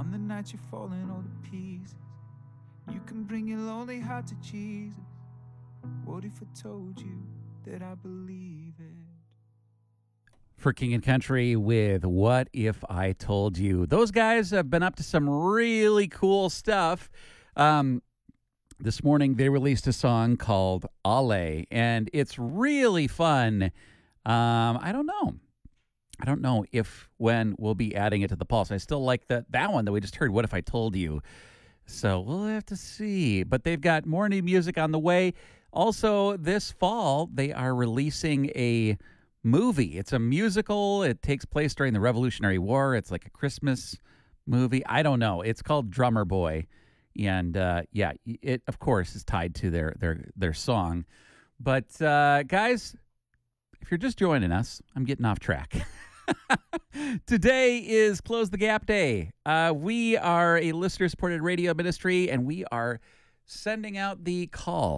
On the night you're falling all to pieces, you can bring your lonely heart to Jesus. What if I told you that I believe it? For King and Country with What If I Told You. Those guys have been up to some really cool stuff. This morning they released a song called Ale, and it's really fun. I don't know if when we'll be adding it to the Pulse. I still like that one that we just heard, What If I Told You. So we'll have to see. But they've got more new music on the way. Also, this fall, they are releasing a movie. It's a musical. It takes place during the Revolutionary War. It's like a Christmas movie. I don't know. It's called Drummer Boy. And, it, of course, is tied to their song. But, guys, if you're just joining us, I'm getting off track. Today is Close the Gap Day. We are a listener-supported radio ministry, and we are sending out the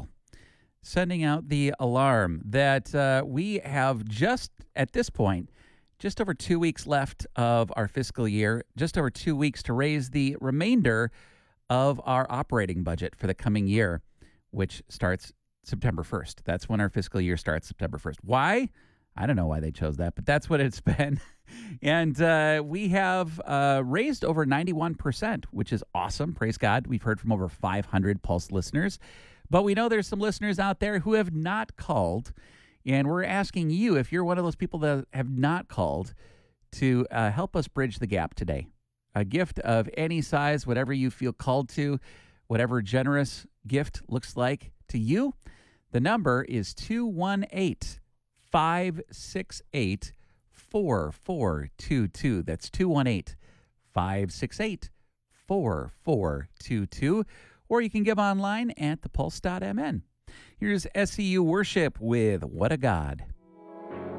alarm that we have just, at this point, just over 2 weeks left of our fiscal year, just over 2 weeks to raise the remainder of our operating budget for the coming year, which starts September 1st. That's when our fiscal year starts, September 1st. Why? I don't know why they chose that, but that's what it's been. And we have raised over 91%, which is awesome. Praise God. We've heard from over 500 Pulse listeners. But we know there's some listeners out there who have not called, and we're asking you, if you're one of those people that have not called, to help us bridge the gap today. A gift of any size, whatever you feel called to, whatever generous gift looks like to you. The number is 218-568-4422. That's 218-568-4422. Or you can give online at thepulse.mn. Here's SEU Worship with What a God.